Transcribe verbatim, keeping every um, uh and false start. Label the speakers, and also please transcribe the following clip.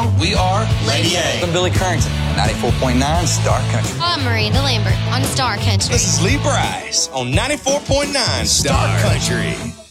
Speaker 1: We are
Speaker 2: Lady A.
Speaker 1: I'm Billy Currington, ninety-four point nine Star Country.
Speaker 3: I'm Miranda Lambert on Star Country.
Speaker 2: This is Lee Bryce on ninety-four point nine Star Country.